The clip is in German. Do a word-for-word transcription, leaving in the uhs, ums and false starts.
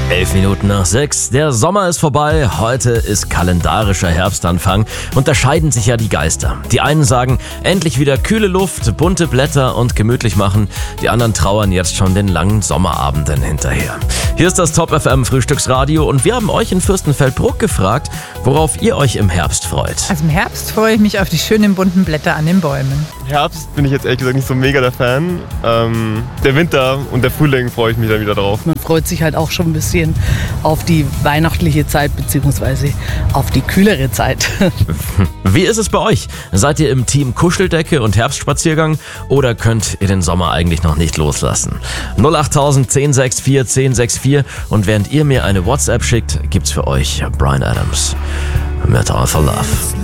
Elf Minuten nach sechs. Der Sommer ist vorbei. Heute ist kalendarischer Herbstanfang und da scheiden sich ja die Geister. Die einen sagen, endlich wieder kühle Luft, bunte Blätter und gemütlich machen. Die anderen trauern jetzt schon den langen Sommerabenden hinterher. Hier ist das Top F M Frühstücksradio und wir haben euch in Fürstenfeldbruck gefragt, worauf ihr euch im Herbst freut. Also im Herbst freue ich mich auf die schönen bunten Blätter an den Bäumen. Herbst bin ich jetzt ehrlich gesagt nicht so mega der Fan. Ähm, der Winter und der Frühling freue ich mich dann wieder drauf. Man freut sich halt auch schon ein bisschen auf die weihnachtliche Zeit bzw. auf die kühlere Zeit. Wie ist es bei euch? Seid ihr im Team Kuscheldecke und Herbstspaziergang oder könnt ihr den Sommer eigentlich noch nicht loslassen? null acht tausend, zehn sechs vier, zehn sechs vier und während ihr mir eine WhatsApp schickt, gibt's für euch Bryan Adams. Metal for Love.